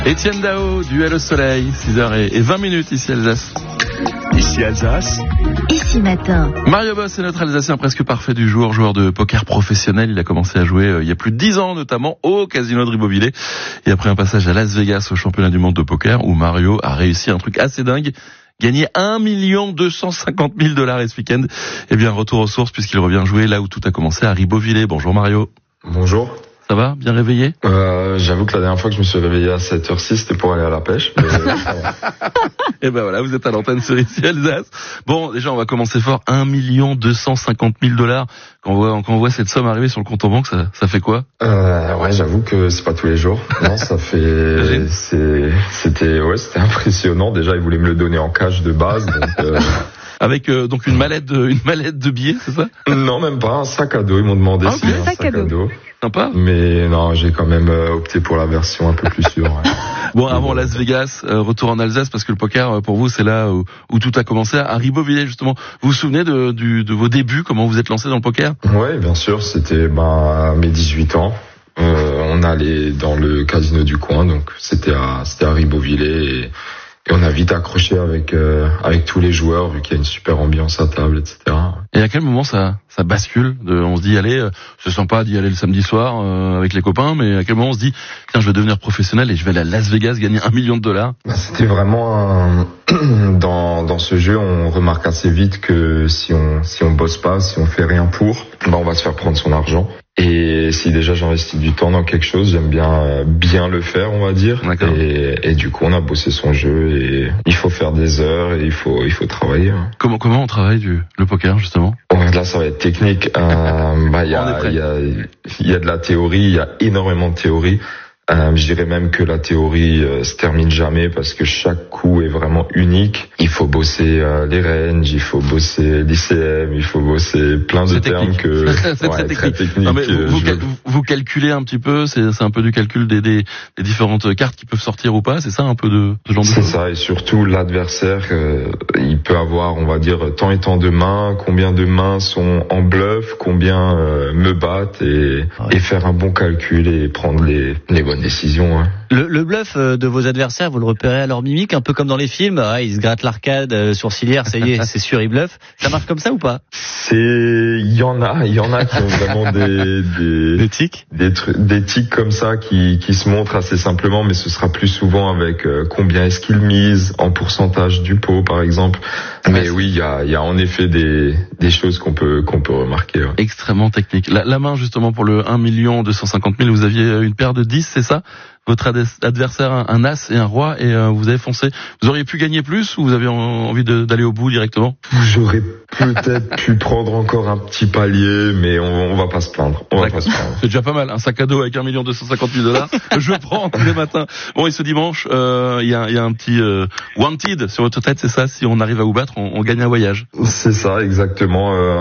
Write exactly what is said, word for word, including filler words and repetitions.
Étienne Dao, duel au soleil, six heures vingt minutes ici Alsace. Ici Alsace. Ici matin. Mario Boss est notre Alsacien presque parfait du jour, joueur de poker professionnel. Il a commencé à jouer euh, il y a plus de dix ans, notamment au casino de Ribeauvillé. Et après un passage à Las Vegas au championnat du monde de poker, où Mario a réussi un truc assez dingue. Gagner un million deux cent cinquante mille dollars ce week-end. Eh bien, retour aux sources puisqu'il revient jouer là où tout a commencé, à Ribeauvillé. Bonjour Mario. Bonjour. Ça va? Bien réveillé? euh, J'avoue que la dernière fois que je me suis réveillé à sept heures six, c'était pour aller à la pêche. Mais... Et ben voilà, vous êtes à l'antenne sur ici Alsace. Bon, déjà, on va commencer fort. un million deux cent cinquante mille dollars. Quand on voit, quand on voit cette somme arriver sur le compte en banque, ça, ça fait quoi? euh, Ouais, j'avoue que c'est pas tous les jours. Non, ça fait... c'est, c'était, ouais, c'était impressionnant. Déjà, ils voulaient me le donner en cash de base, donc... Euh... Avec euh, donc une mallette de, une mallette de billets, c'est ça? Non, même pas, un sac à dos. Ils m'ont demandé ah, si okay. un sac, sac à dos. Sympa. Mais non, j'ai quand même euh, opté pour la version un peu plus sûre. Ouais. Bon, avant Las Vegas, euh, retour en Alsace, parce que le poker, pour vous, c'est là où, où tout a commencé, à Ribeauvillé, justement. Vous vous souvenez de, du, de vos débuts, comment vous êtes lancé dans le poker? Ouais, bien sûr, c'était ben, à mes dix-huit ans. Euh, on allait dans le casino du coin, donc c'était à, c'était à Ribeauvillé. Et... Et on a vite accroché avec euh, avec tous les joueurs, vu qu'il y a une super ambiance à table, et cetera. Et à quel moment ça ça bascule de, on se dit allez, euh, c'est sympa d'y aller le samedi soir euh, avec les copains, mais à quel moment on se dit tiens, je vais devenir professionnel et je vais aller à Las Vegas gagner un million de dollars? C'était vraiment un... dans dans ce jeu, on remarque assez vite que si on si on bosse pas, si on fait rien pour, ben on va se faire prendre son argent. Et si déjà j'investis du temps dans quelque chose, j'aime bien bien le faire, on va dire. Et, et du coup, on a bossé son jeu et il faut faire des heures et il faut il faut travailler. Comment comment on travaille du le poker justement? Bon, là, ça va être technique. Euh, bah il y a il y a il y a de la théorie, il y a énormément de théorie. Euh, je dirais même que la théorie euh, se termine jamais parce que chaque coup est vraiment unique. Il faut bosser euh, les ranges, il faut bosser l'I C M, il faut bosser plein de termes que c'est ouais, très technique. Très technique. Non, mais vous, vous, cal- vous calculez un petit peu, c'est, c'est un peu du calcul des, des, des différentes cartes qui peuvent sortir ou pas, c'est ça un peu de ce genre de C'est choses. ça, et surtout l'adversaire, euh, il peut avoir, on va dire, tant et tant de mains, combien de mains sont en bluff, combien euh, me battent et, ouais. et faire un bon calcul et prendre les, les bonnes décision. Hein. Le, le bluff de vos adversaires, vous le repérez à leur mimique, un peu comme dans les films. Ah, ils se grattent l'arcade euh, sourcilière, ça y est, c'est sûr, ils bluffent. Ça marche comme ça ou pas? C'est, il y en a, il y en a qui ont vraiment des des des tics, des trucs, des tics comme ça qui qui se montrent assez simplement, mais ce sera plus souvent avec euh, combien est-ce qu'ils misent en pourcentage du pot, par exemple. Mais oui, il y a il y a en effet des des choses qu'on peut qu'on peut remarquer. Ouais. Extrêmement technique. La, la main justement pour le un million deux cent cinquante mille, vous aviez une paire de dix, c'est ça? Votre adversaire un, un as et un roi et euh, vous avez foncé. Vous auriez pu gagner plus ou vous avez en, envie de, d'aller au bout directement? J'aurais peut-être pu prendre encore un petit palier, mais on, on va pas se plaindre. On va pas se plaindre. C'est déjà pas mal. Un sac à dos avec un million deux cent cinquante mille dollars. Je prends tous les matins. Bon, et ce dimanche, il euh, y, a, y a un petit euh, wanted sur votre tête, c'est ça? Si on arrive à vous battre, on, on gagne un voyage. C'est ça, exactement. Euh,